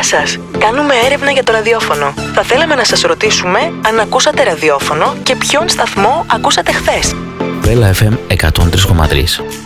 σας. Κάνουμε έρευνα για το ραδιόφωνο. Θα θέλαμε να σας ρωτήσουμε αν ακούσατε ραδιόφωνο και ποιον σταθμό ακούσατε χθες. Βέλα FM 103,3.